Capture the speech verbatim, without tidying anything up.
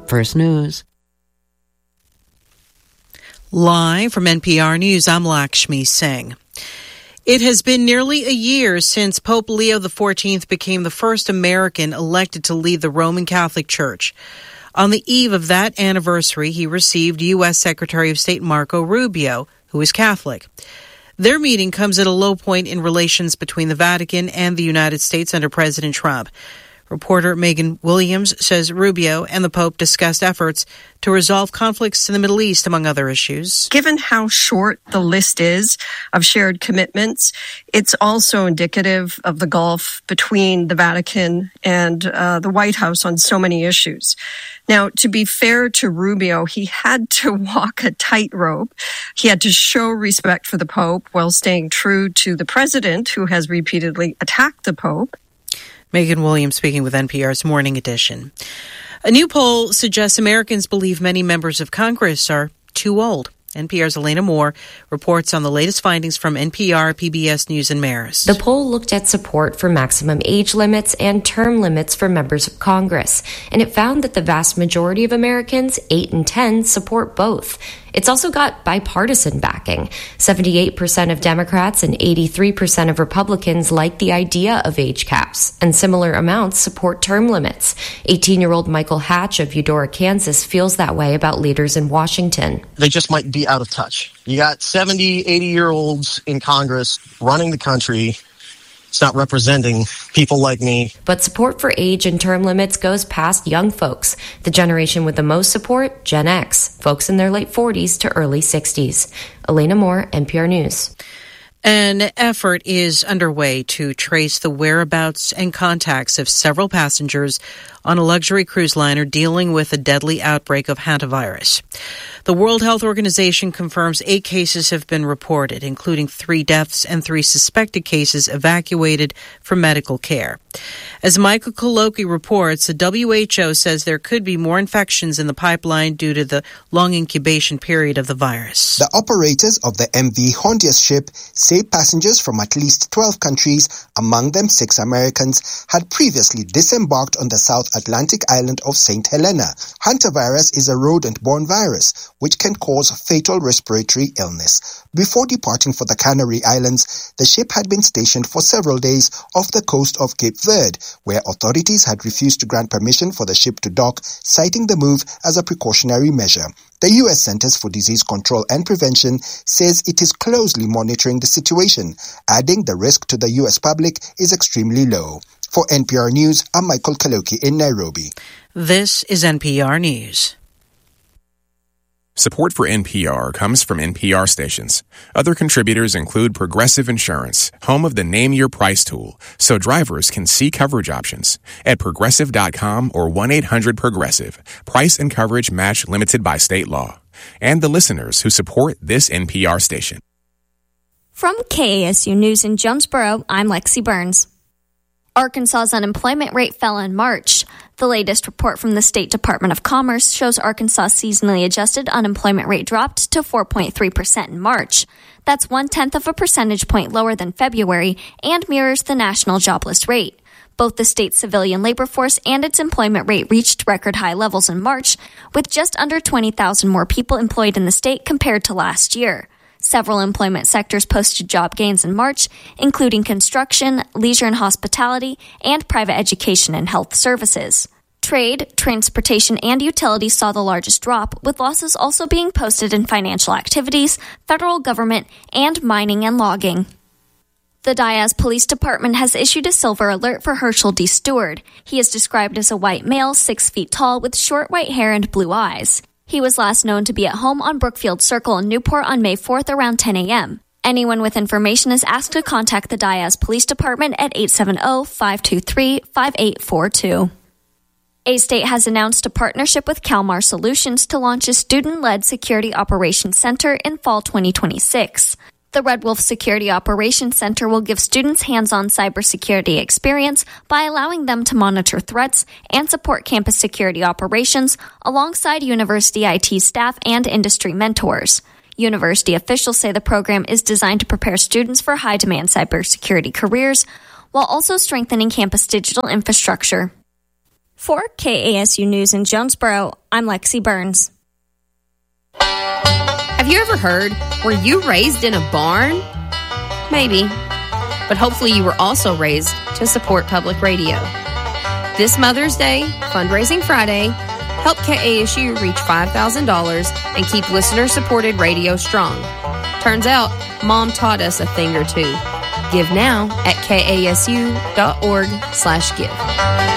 First News. Live from N P R News, I'm Lakshmi Singh. It has been nearly a year since Pope Leo the fourteenth became the first American elected to lead the Roman Catholic Church. On the eve of that anniversary, he received U S Secretary of State Marco Rubio, who is Catholic. Their meeting comes at a low point in relations between the Vatican and the United States under President Trump. Reporter Megan Williams says Rubio and the Pope discussed efforts to resolve conflicts in the Middle East, among other issues. Given how short the list is of shared commitments, it's also indicative of the gulf between the Vatican and uh, the White House on so many issues. Now, to be fair to Rubio, he had to walk a tightrope. He had to show respect for the Pope while staying true to the president, who has repeatedly attacked the Pope. Megan Williams speaking with N P R's Morning Edition. A new poll suggests Americans believe many members of Congress are too old. N P R's Elena Moore reports on the latest findings from N P R, P B S News, and Marist. The poll looked at support for maximum age limits and term limits for members of Congress, and it found that the vast majority of Americans, eight in ten, support both. It's also got bipartisan backing. seventy-eight percent of Democrats and eighty-three percent of Republicans like the idea of age caps, and similar amounts support term limits. eighteen-year-old Michael Hatch of Eudora, Kansas feels that way about leaders in Washington. They just might be out of touch. You got seventy, eighty-year-olds in Congress running the country. It's not representing people like me. But support for age and term limits goes past young folks. The generation with the most support, Gen X, folks in their late forties to early sixties. Elena Moore, N P R News. An effort is underway to trace the whereabouts and contacts of several passengers on a luxury cruise liner dealing with a deadly outbreak of hantavirus. The World Health Organization confirms eight cases have been reported, including three deaths and three suspected cases evacuated for medical care. As Michael Koloki reports, the W H O says there could be more infections in the pipeline due to the long incubation period of the virus. The operators of the M V Hondias ship say passengers from at least twelve countries, among them six Americans, had previously disembarked on the South Atlantic island of Saint Helena. Hantavirus is a rodent-borne virus which can cause fatal respiratory illness. Before departing for the Canary Islands, the ship had been stationed for several days off the coast of Cape Verde, where authorities had refused to grant permission for the ship to dock, citing the move as a precautionary measure. The U S Centers for Disease Control and Prevention says it is closely monitoring the situation, adding the risk to the U S public is extremely low. For N P R News, I'm Michael Kaloki in Nairobi. This is N P R News. Support for N P R comes from N P R stations. Other contributors include Progressive Insurance, home of the Name Your Price tool, so drivers can see coverage options at progressive dot com or one eight hundred progressive. Price and coverage match limited by state law. And the listeners who support this N P R station. From K A S U News in Jonesboro, I'm Lexi Burns. Arkansas's unemployment rate fell in March. The latest report from the State Department of Commerce shows Arkansas' seasonally adjusted unemployment rate dropped to four point three percent in March. That's one-tenth of a percentage point lower than February and mirrors the national jobless rate. Both the state's civilian labor force and its employment rate reached record high levels in March, with just under twenty thousand more people employed in the state compared to last year. Several employment sectors posted job gains in March, including construction, leisure and hospitality, and private education and health services. Trade, transportation, and utilities saw the largest drop, with losses also being posted in financial activities, federal government, and mining and logging. The Diaz Police Department has issued a silver alert for Herschel D. Stewart. He is described as a white male, six feet tall, with short white hair and blue eyes. He was last known to be at home on Brookfield Circle in Newport on May fourth around ten a.m. Anyone with information is asked to contact the Diaz Police Department at eight seven zero, five two three, five eight four two. A-State has announced a partnership with Calmar Solutions to launch a student-led security operations center in fall twenty twenty-six. The Red Wolf Security Operations Center will give students hands-on cybersecurity experience by allowing them to monitor threats and support campus security operations alongside university I T staff and industry mentors. University officials say the program is designed to prepare students for high-demand cybersecurity careers while also strengthening campus digital infrastructure. For K A S U News in Jonesboro, I'm Lexi Burns. Have you ever heard, were you raised in a barn? Maybe. But hopefully you were also raised to support public radio. This Mother's Day, Fundraising Friday, help K A S U reach five thousand dollars and keep listener-supported radio strong. Turns out, Mom taught us a thing or two. Give now at kasu.org slash give.